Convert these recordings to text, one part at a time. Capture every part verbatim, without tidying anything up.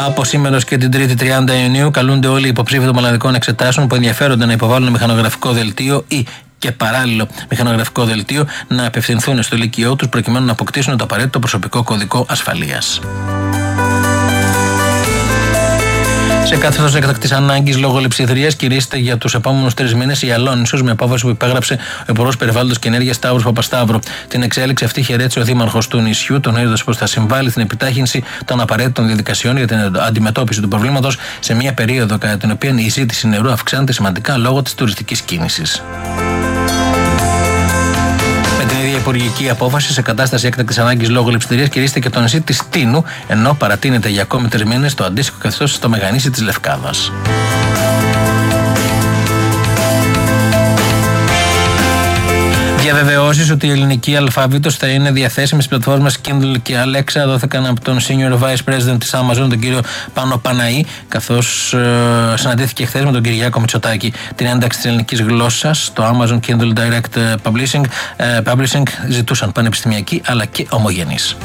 Από σήμερα και την Τρίτη τριάντα Ιουνίου καλούνται όλοι οι υποψήφοι των μελλοντικών εξετάσεων που ενδιαφέρονται να υποβάλουν μηχανογραφικό δελτίο ή και παράλληλο μηχανογραφικό δελτίο να απευθυνθούν στο λύκειό τους προκειμένου να αποκτήσουν το απαραίτητο προσωπικό κωδικό ασφαλείας. Σε καθεστώς έκτακτης ανάγκης λόγω λειψιδρίας κηρύσσεται για τους επόμενους τρεις μήνες η Αλόνισος με απόφαση που υπέγραψε ο Υπουργός Περιβάλλοντος και Ενέργειας Σταύρος Παπασταύρου. Την εξέλιξη αυτή χαιρέτησε ο Δήμαρχος του νησιού, τονίζοντας πως θα συμβάλλει στην επιτάχυνση των απαραίτητων διαδικασιών για την αντιμετώπιση του προβλήματος σε μια περίοδο κατά την οποία η ζήτηση νερού αυξάνεται σημαντικά λόγω της τουριστικής κίνησης. Η υπουργική απόφαση σε κατάσταση έκτακτης ανάγκης λόγω λειψιδρίας κηρύσσεται και το νησί της Τίνου, ενώ παρατείνεται για ακόμη τρεις μήνες το αντίστοιχο καθεστώς στο Μεγανήσι της Λευκάδας. Διαβεβαιώσεις ότι η ελληνική αλφάβητος θα είναι διαθέσιμη στις πλατφόρμες Kindle και Alexa δόθηκαν από τον Senior Vice President της Amazon, τον κύριο Πάνο Παναή, καθώς ε, συναντήθηκε χθες με τον Κυριάκο Μητσοτάκη. Την ένταξη της ελληνικής γλώσσας στο Amazon Kindle Direct Publishing, ε, Publishing ζητούσαν πανεπιστημιακοί αλλά και ομογενείς.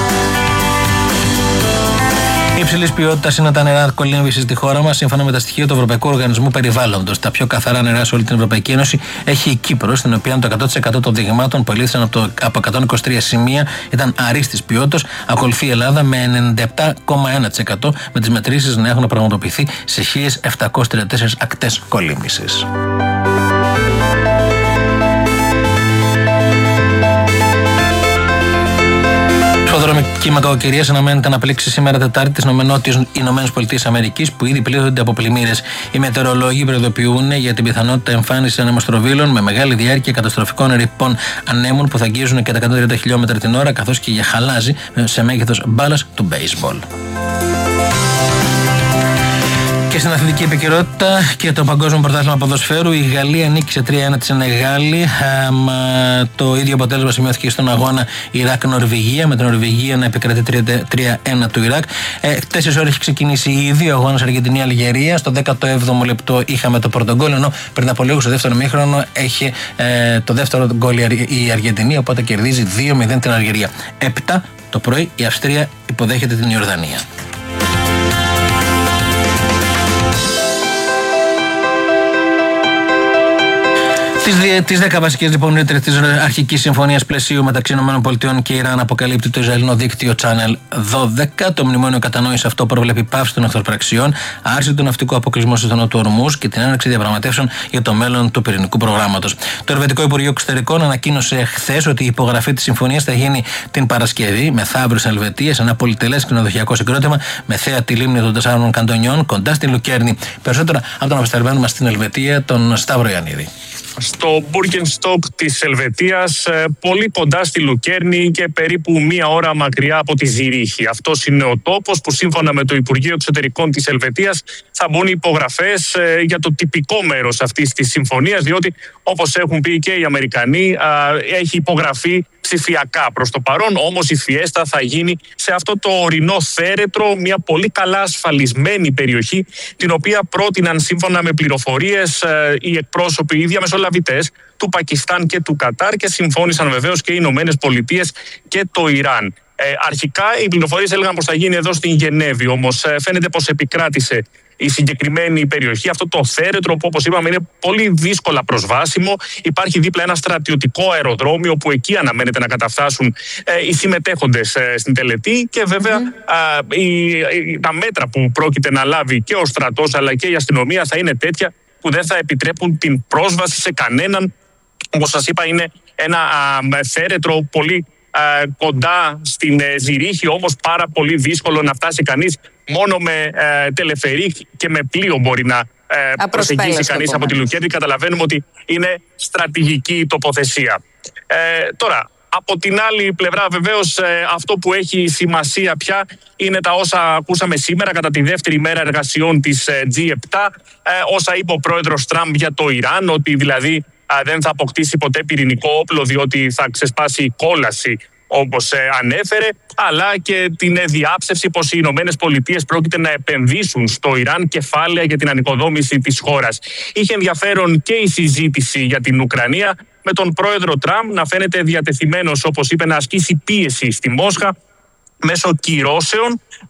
Υψηλής ποιότητας είναι τα νερά κολύμβησης στη χώρα μας. Σύμφωνα με τα στοιχεία του Ευρωπαϊκού Οργανισμού Περιβάλλοντος, τα πιο καθαρά νερά σε όλη την Ευρωπαϊκή Ένωση έχει η Κύπρος, στην οποία το εκατό τοις εκατό των δειγμάτων που ελήφθησαν από, από εκατόν είκοσι τρία σημεία ήταν αρίστης ποιότητας. Ακολουθεί η Ελλάδα με ενενήντα επτά κόμμα ένα τοις εκατό, με τις μετρήσεις να έχουν πραγματοποιηθεί σε χίλιες επτακόσιες τριάντα τέσσερις ακτές κολύμβησης. Σφοδρομική μακροκαιρία αναμένεται να πλήξει σήμερα Τετάρτη τις νότιες Ηνωμένες Πολιτείες Αμερικής, που ήδη πλήττονται από πλημμύρες. Οι μετεωρολόγοι προειδοποιούν για την πιθανότητα εμφάνισης ανεμοστροβίλων με μεγάλη διάρκεια καταστροφικών ρηπών ανέμων που θα αγγίζουν και τα εκατόν τριάντα χιλιόμετρα την ώρα, καθώς και για χαλάζι σε μέγεθος μπάλας του baseball. Και στην αθλητική επικαιρότητα και το Παγκόσμιο Πρωτάθλημα Ποδοσφαίρου, η Γαλλία νίκησε τρία ένα τη Σενεγάλη. Το ίδιο αποτέλεσμα σημειώθηκε στον αγώνα Ιράκ-Νορβηγία, με την Νορβηγία να επικρατεί τρία ένα του Ιράκ. Ε, Τέσσερις ώρες έχει ξεκινήσει ήδη ο αγώνας Αργεντινή-Αλγερία. Στο δέκατο έβδομο λεπτό είχαμε το πρώτο γκολ, ενώ πριν από λίγο στο δεύτερο μήχρονο έχει ε, το δεύτερο γκολ η Αργεντινή, οπότε κερδίζει δύο μηδέν την Αλγερία. επτά το πρωί η Αυστρία υποδέχεται την Ιορδανία. Τις δέκα βασικές λοιπόν ρήτρες της αρχικής συμφωνίας πλαισίου μεταξύ ΗΠΑ και Ιράν αποκαλύπτει το Ισραηλινό δίκτυο Channel δώδεκα. Το μνημόνιο κατανόηση αυτό προβλέπει πάυση των εχθροπραξιών, άρση του ναυτικού αποκλεισμού στο στενό του Ορμούζ και την έναρξη διαπραγματεύσεων για το μέλλον του πυρηνικού προγράμματος. Το Ελβετικό Υπουργείο Εξωτερικών ανακοίνωσε χθες ότι η υπογραφή της συμφωνίας θα γίνει την Παρασκευή, μεθαύριο στην Ελβετία, σε ένα πολυτελές ξενοδοχειακό συγκρότημα με θέα τη λίμνη των Τεσσάρων Καντονιών κοντά στη Λουκέρνη. Περισσότερα από τον απεσταλμένο μας στην Ελβετία, τον Σταύρο Ιαννίδη. Στο Μπουργκενστοκ της Ελβετίας, πολύ κοντά στη Λουκέρνη και περίπου μία ώρα μακριά από τη Ζηρίχη. Αυτός είναι ο τόπος που σύμφωνα με το Υπουργείο Εξωτερικών της Ελβετίας θα μπουν υπογραφές για το τυπικό μέρος αυτής της συμφωνίας, διότι όπως έχουν πει και οι Αμερικανοί, έχει υπογραφεί ψηφιακά προς το παρόν, όμως η φιέστα θα γίνει σε αυτό το ορεινό θέρετρο, μια πολύ καλά ασφαλισμένη περιοχή, την οποία πρότειναν σύμφωνα με πληροφορίες οι εκπρόσωποι, οι διαμεσολαβητές του Πακιστάν και του Κατάρ, και συμφώνησαν βεβαίως και οι Ηνωμένες Πολιτείες και το Ιράν. Ε, αρχικά οι πληροφορίες έλεγαν πως θα γίνει εδώ στην Γενέβη, όμως ε, φαίνεται πως επικράτησε η συγκεκριμένη περιοχή, αυτό το θέρετρο που όπως είπαμε είναι πολύ δύσκολα προσβάσιμο. Υπάρχει δίπλα ένα στρατιωτικό αεροδρόμιο που εκεί αναμένεται να καταφτάσουν ε, οι συμμετέχοντες ε, στην τελετή, και βέβαια mm. ε, η, η, τα μέτρα που πρόκειται να λάβει και ο στρατός αλλά και η αστυνομία θα είναι τέτοια που δεν θα επιτρέπουν την πρόσβαση σε κανέναν. Όπως σας είπα, είναι ένα α, θέρετρο πολύ α, κοντά στην ε, Ζηρίχη, όμως πάρα πολύ δύσκολο να φτάσει κανείς. Μόνο με ε, τελεφερίκ και με πλοίο μπορεί να ε, προσεγγίσει κανείς από τη Λουκέρνη. Καταλαβαίνουμε ότι είναι στρατηγική η τοποθεσία. Ε, τώρα, από την άλλη πλευρά βεβαίως ε, αυτό που έχει σημασία πια είναι τα όσα ακούσαμε σήμερα κατά τη δεύτερη μέρα εργασιών της ε, τζι επτά, ε, όσα είπε ο πρόεδρος Τραμπ για το Ιράν, ότι δηλαδή ε, δεν θα αποκτήσει ποτέ πυρηνικό όπλο διότι θα ξεσπάσει η κόλαση, όπως ε, ανέφερε, αλλά και την ε, διάψευση πως οι Ηνωμένες Πολιτείες πρόκειται να επενδύσουν στο Ιράν κεφάλαια για την ανοικοδόμηση της χώρας. Είχε ενδιαφέρον και η συζήτηση για την Ουκρανία, με τον πρόεδρο Τραμπ να φαίνεται διατεθειμένος, όπως είπε, να ασκήσει πίεση στη Μόσχα μέσω κυρώσεων